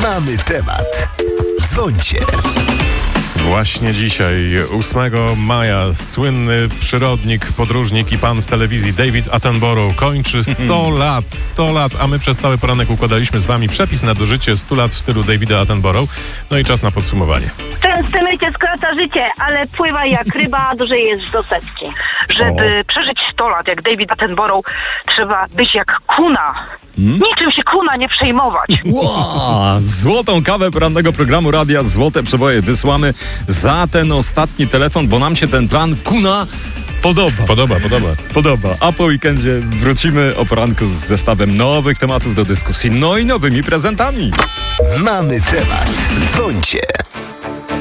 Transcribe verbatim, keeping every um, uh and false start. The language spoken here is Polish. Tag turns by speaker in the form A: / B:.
A: Mamy temat. Dzwońcie.
B: Właśnie dzisiaj, ósmego maja, słynny przyrodnik, podróżnik i pan z telewizji David Attenborough kończy sto lat, sto lat, a my przez cały poranek układaliśmy z wami przepis na dożycie stu lat w stylu Davida Attenborough. No i czas na podsumowanie.
C: Częste mycie skraca życie, ale pływa jak ryba, dłużej jest do setki. Żeby
B: O.
C: przeżyć sto lat jak David Attenborough, trzeba być jak kuna. Hmm? Niczym się kuna nie przejmować.
D: Wow, złotą kawę porannego programu radia Złote Przeboje wysłamy za ten ostatni telefon, bo nam się ten plan kuna podoba.
B: Podoba, podoba.
D: Podoba. A po weekendzie wrócimy o poranku z zestawem nowych tematów do dyskusji, no i nowymi prezentami.
A: Mamy temat. Dzwońcie.